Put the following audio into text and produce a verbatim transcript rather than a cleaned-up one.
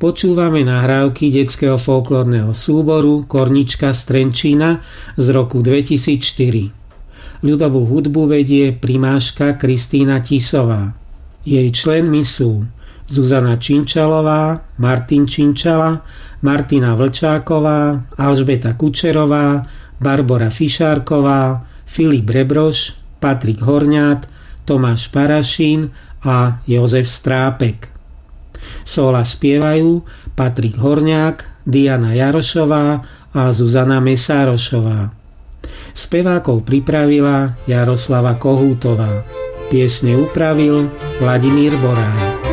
Počúvame nahrávky detského folklórneho súboru Kornička z Trenčína z roku dvetisícštyri. Ľudovú hudbu vedie primáška Kristína Tisová. Jej členmi sú Zuzana Činčalová, Martin Činčala, Martina Vlčáková, Alžbeta Kučerová, Barbora Fišárková, Filip Rebroš, Patrik Horňát, Tomáš Parašín a Jozef Strápek. Sóla spievajú Patrik Horňák, Diana Jarošová a Zuzana Mesárošová. Spevákov pripravila Jaroslava Kohútová. Piesne upravil Vladimír Boráň.